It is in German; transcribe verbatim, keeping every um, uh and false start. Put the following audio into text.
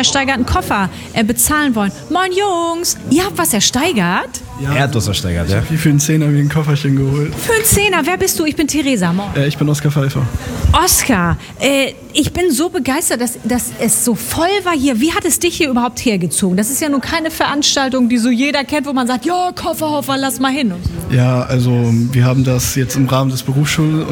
ersteigerten Koffer äh, bezahlen wollen. Moin Jungs, ihr habt was ersteigert? Ja. Er hat was ersteigert, ja. Wie für einen Zehner mir ein Kofferchen geholt. Für einen Zehner, wer bist du? Ich bin Theresa. Moin. Äh, ich bin Oskar Pfeiffer. Oskar, äh, ich bin so begeistert, dass, dass es so voll war hier. Wie hat es dich hier überhaupt hergezogen? Das ist ja nun keine Veranstaltung, die so jeder kennt, wo man sagt, ja, Kofferhofer, lass mal hin. Und so. Ja, also wir haben das jetzt im Rahmen des Berufsschul-